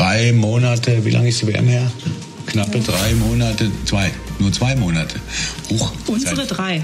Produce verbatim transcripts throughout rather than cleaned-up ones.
drei Monate, wie lange ist die W M her? Knappe drei Monate, zwei, nur zwei Monate. Huch, Unsere Zeit. drei.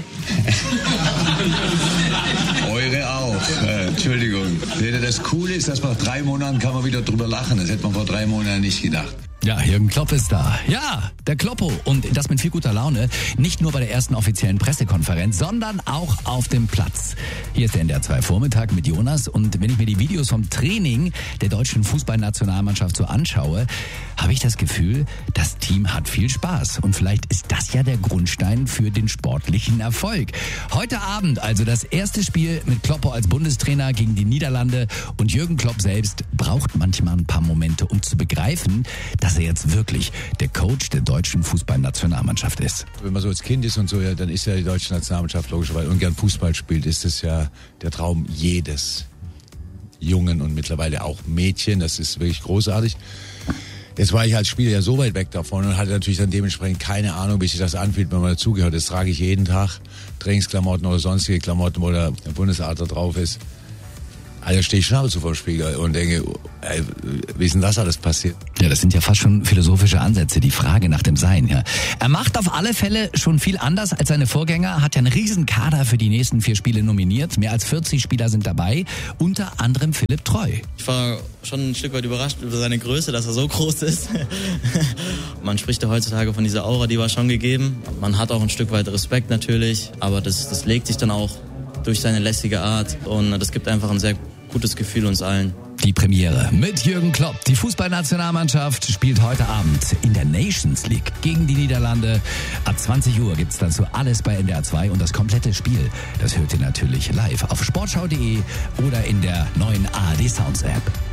Eure auch, äh, Entschuldigung. Das Coole ist, dass man nach drei Monaten kann man wieder drüber lachen. Das hätte man vor drei Monaten nicht gedacht. Ja, Jürgen Klopp ist da. Ja, der Kloppo. Und das mit viel guter Laune. Nicht nur bei der ersten offiziellen Pressekonferenz, sondern auch auf dem Platz. Hier ist der N D R zwei Vormittag mit Jonas. Und wenn ich mir die Videos vom Training der deutschen Fußballnationalmannschaft so anschaue, habe ich das Gefühl, das Team hat viel Spaß. Und vielleicht ist das ja der Grundstein für den sportlichen Erfolg. Heute Abend also das erste Spiel mit Kloppo als Bundestrainer gegen die Niederlande. Und Jürgen Klopp selbst braucht manchmal ein paar Momente, um zu begreifen, dass er jetzt wirklich der Coach der deutschen Fußballnationalmannschaft ist. Wenn man so als Kind ist und so, ja, dann ist ja die deutsche Nationalmannschaft logischerweise und gern Fußball spielt, ist das ja der Traum jedes Jungen und mittlerweile auch Mädchen. Das ist wirklich großartig. Jetzt war ich als Spieler ja so weit weg davon und hatte natürlich dann dementsprechend keine Ahnung, wie sich das anfühlt, wenn man dazugehört. Das trage ich jeden Tag, Trainingsklamotten oder sonstige Klamotten, wo der Bundesadler drauf ist. Also stehe ich schnell vor dem Spiegel und denke, ey, wie ist denn das alles passiert? Ja, das sind ja fast schon philosophische Ansätze, die Frage nach dem Sein. Ja. Er macht auf alle Fälle schon viel anders als seine Vorgänger, hat ja einen riesen Kader für die nächsten vier Spiele nominiert. Mehr als vierzig Spieler sind dabei, unter anderem Philipp Treu. Ich war schon ein Stück weit überrascht über seine Größe, dass er so groß ist. Man spricht ja heutzutage von dieser Aura, die war schon gegeben. Man hat auch ein Stück weit Respekt natürlich, aber das, das legt sich dann auch durch seine lässige Art und das gibt einfach ein sehr gutes Gefühl uns allen. Die Premiere mit Jürgen Klopp. Die Fußballnationalmannschaft spielt heute Abend in der Nations League gegen die Niederlande. Ab zwanzig Uhr gibt's dazu alles bei N D R zwei und das komplette Spiel, das hört ihr natürlich live auf sportschau punkt de oder in der neuen A R D Sounds App.